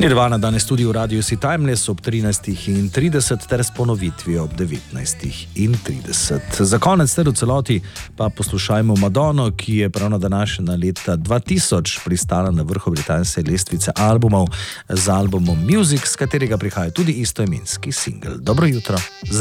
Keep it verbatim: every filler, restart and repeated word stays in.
Nirvana danes tudi v Radiu Si Timeless ob trinajstih in trideset ter s ponovitvijo ob devetnajstih in trideset. Za konec ter v celoti pa poslušajmo Madonno, ki je prav na današnja leta dva tisoč pristala na vrhu britanske lestvice albumov z albumom Music, z katerega prihaja tudi istoimenski singel. Dobro jutro.